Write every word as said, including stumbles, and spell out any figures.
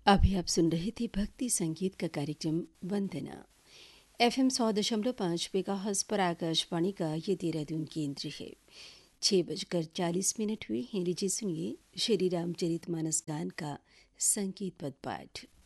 अभी आप सुन रहे थे भक्ति संगीत का कार्यक्रम वंदना। एफएम सौ दशमलव पाँच मेगाहर्ट्ज़ पर आकाशवाणी का ये देहरादून केंद्र है। छः बजकर चालीस मिनट हुए हैं। लीजिए सुनिए श्री रामचरितमानस गान का संगीत पद पाठ।